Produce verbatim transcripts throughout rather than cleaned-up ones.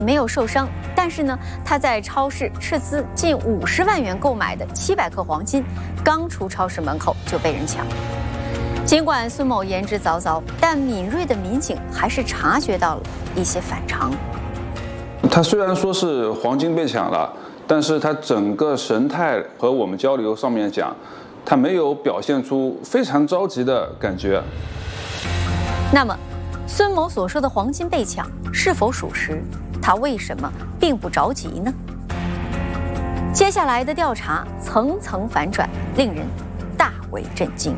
没有受伤，但是呢，他在超市斥资近五十万元购买的七百克黄金，刚出超市门口就被人抢。尽管孙某言之凿凿，但敏锐的民警还是察觉到了一些反常。 他虽然说是黄金被抢了，但是他整个神态和我们交流上面讲，他没有表现出非常着急的感觉。 那么，孙某所说的黄金被抢是否属实？他为什么并不着急呢？接下来的调查层层反转，令人大为震惊。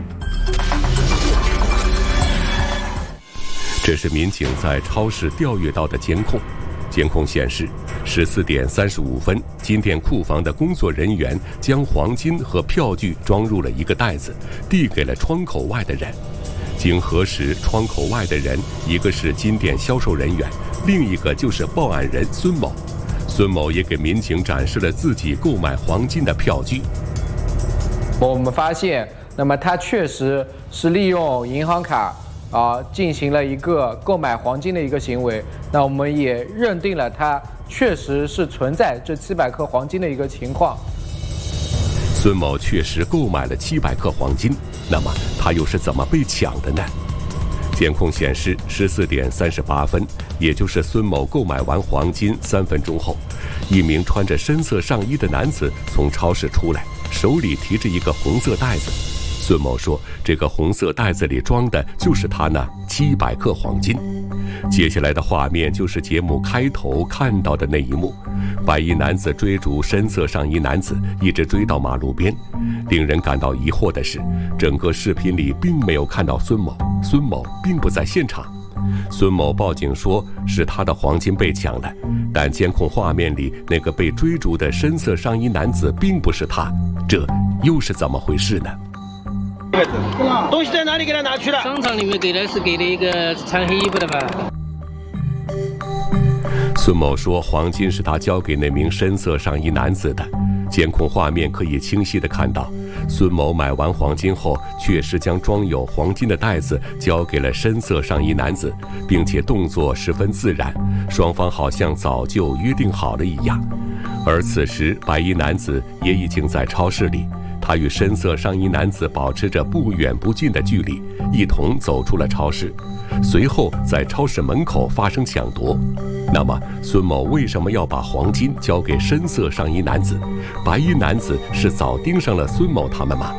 这是民警在超市调阅到的监控。监控显示，十四点三十五分，金店库房的工作人员将黄金和票据装入了一个袋子，递给了窗口外的人。经核实，窗口外的人一个是金店销售人员，另一个就是报案人孙某。孙某也给民警展示了自己购买黄金的票据。 我们发现，那么他确实是利用银行卡啊进行了一个购买黄金的一个行为。那我们也认定了他确实是存在这七百克黄金的一个情况。 孙某确实购买了七百克黄金，那么他又是怎么被抢的呢？监控显示，十四点三十八分，也就是孙某购买完黄金三分钟后，一名穿着深色上衣的男子从超市出来，手里提着一个红色袋子。孙某说，这个红色袋子里装的就是他那七百克黄金。接下来的画面就是节目开头看到的那一幕，白衣男子追逐深色上衣男子，一直追到马路边。令人感到疑惑的是，整个视频里并没有看到孙某，孙某并不在现场。孙某报警说是他的黄金被抢了，但监控画面里那个被追逐的深色上衣男子并不是他，这又是怎么回事呢？ 东西在哪里给他拿去了？ 商场里面给的是给了一个穿黑衣服的吧。 孙某说，黄金是他交给那名深色上衣男子的。监控画面可以清晰地看到，孙某买完黄金后，确实将装有黄金的袋子交给了深色上衣男子，并且动作十分自然，双方好像早就约定好了一样。而此时，白衣男子也已经在超市里。他与深色上衣男子保持着不远不近的距离，一同走出了超市，随后在超市门口发生抢夺。那么，孙某为什么要把黄金交给深色上衣男子？白衣男子是早盯上了孙某他们吗？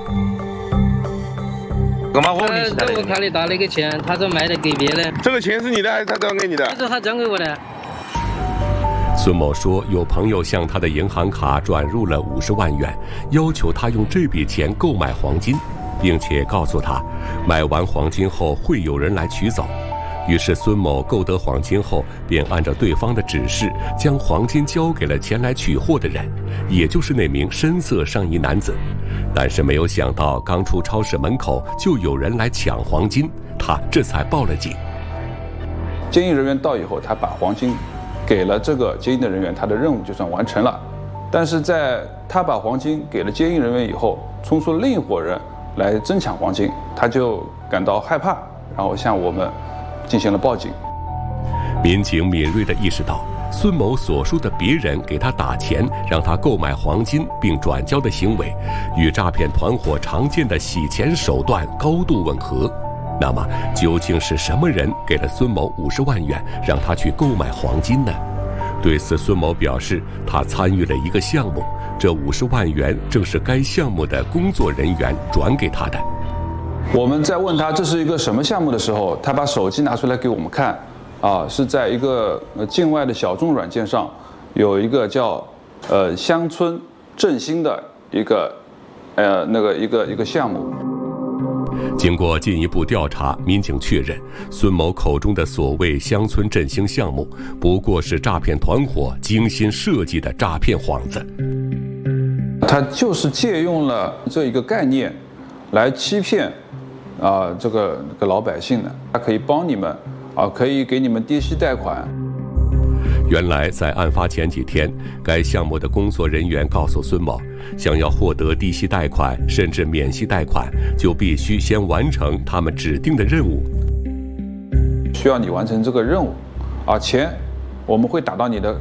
干嘛我你在我卡里打了一个钱，他说卖的给别人。 这个钱是你的还是他转给你的？ 他说他转给我的。 孙某说，有朋友向他的银行卡转入了五十万元，要求他用这笔钱购买黄金，并且告诉他，买完黄金后会有人来取走。于是孙某购得黄金后，便按照对方的指示，将黄金交给了前来取货的人，也就是那名深色上衣男子。但是没有想到，刚出超市门口就有人来抢黄金，他这才报了警。 监狱人员到以后，他把黄金给了这个监狱的人员，他的任务就算完成了。但是在他把黄金给了监狱人员以后，冲出了另一伙人来争抢黄金，他就感到害怕，然后向我们进行了报警。 民警敏锐地意识到，孙某所说的别人给他打钱让他购买黄金并转交的行为，与诈骗团伙常见的洗钱手段高度吻合。那么，究竟是什么人给了孙某五十万元，让他去购买黄金呢？对此，孙某表示，他参与了一个项目，这五十万元正是该项目的工作人员转给他的。 我们在问他这是一个什么项目的时候，他把手机拿出来给我们看，啊，是在一个境外的小众软件上，有一个叫呃乡村振兴的一个呃那个一个一个项目。 经过进一步调查，民警确认，孙某口中的所谓乡村振兴项目，不过是诈骗团伙精心设计的诈骗幌子。 他就是借用了这一个概念，来欺骗啊、呃、这个这个老百姓的。他可以帮你们啊，可以给你们低息贷款。 原来在案发前几天，该项目的工作人员告诉孙某，想要获得低息贷款甚至免息贷款，就必须先完成他们指定的任务。 需要你完成这个任务，啊，钱我们会打到你的